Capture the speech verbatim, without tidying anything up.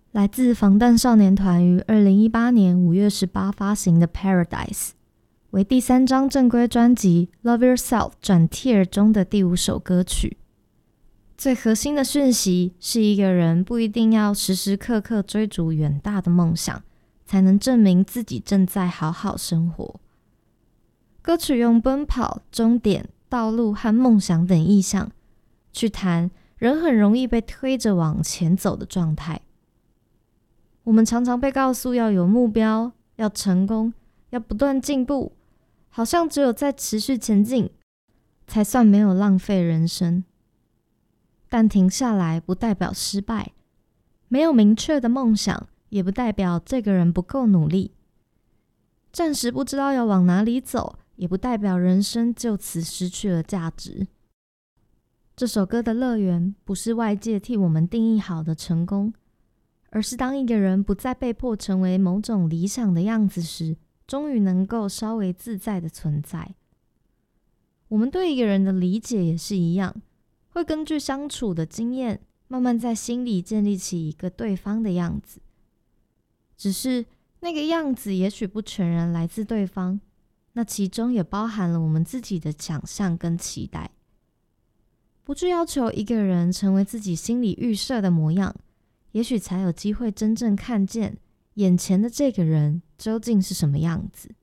来自防弹少年团于二零一八年五月十八发行的《Paradise》，为第三张正规专辑《Love Yourself》转 Tear 中的第五首歌曲。最核心的讯息是，一个人不一定要时时刻刻追逐远大的梦想，才能证明自己正在好好生活。歌曲用奔跑、终点、道路和梦想等意象，去谈人很容易被推着往前走的状态。我们常常被告诉要有目标，要成功，要不断进步，好像只有在持续前进，才算没有浪费人生。但停下来不代表失败，没有明确的梦想，也不代表这个人不够努力。暂时不知道要往哪里走，也不代表人生就此失去了价值。这首歌的乐园不是外界替我们定义好的成功，而是当一个人不再被迫成为某种理想的样子时，终于能够稍微自在的存在。我们对一个人的理解也是一样，会根据相处的经验，慢慢在心里建立起一个对方的样子。只是那个样子也许不全然来自对方，那其中也包含了我们自己的想象跟期待。不去要求一个人成为自己心里预设的模样，也许才有机会真正看见眼前的这个人究竟是什么样子。